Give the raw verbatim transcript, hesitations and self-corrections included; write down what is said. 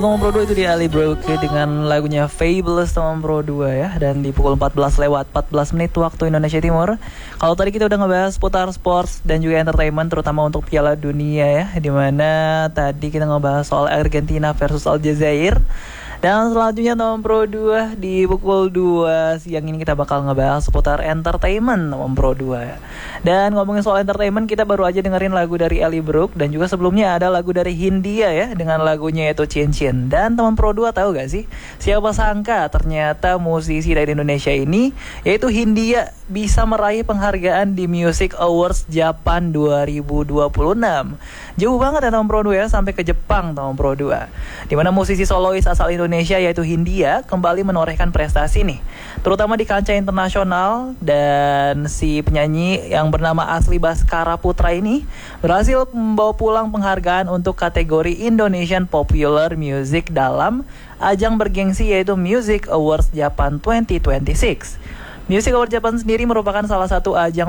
Teman Pro dua itu di Ali Broke dengan lagunya Fabulous Teman Pro dua ya. Dan di pukul empat belas lewat empat belas menit waktu Indonesia Timur. Kalau tadi kita udah ngebahas putar sports dan juga entertainment terutama untuk Piala Dunia ya, dimana tadi kita ngebahas soal Argentina versus Aljazair. Dan selanjutnya teman Pro dua di pukul dua siang ini kita bakal ngebahas seputar entertainment teman Pro dua ya. Dan ngomongin soal entertainment, kita baru aja dengerin lagu dari Ellie Brooke. Dan juga sebelumnya ada lagu dari Hindia ya, dengan lagunya yaitu Cincin. Dan teman Pro dua tahu gak sih, siapa sangka ternyata musisi dari Indonesia ini yaitu Hindia bisa meraih penghargaan di Music Awards Japan dua ribu dua puluh enam. Jauh banget ya teman Pro dua ya, sampai ke Jepang teman Pro dua, dimana musisi solois asal Indonesia yaitu Hindia kembali menorehkan prestasi nih, terutama di kancah internasional. Dan si penyanyi yang bernama Asli Baskara Putra ini berhasil membawa pulang penghargaan untuk kategori Indonesian Popular Music dalam ajang bergengsi yaitu Music Awards Japan dua ribu dua puluh enam. Music Awards Japan sendiri merupakan salah satu ajang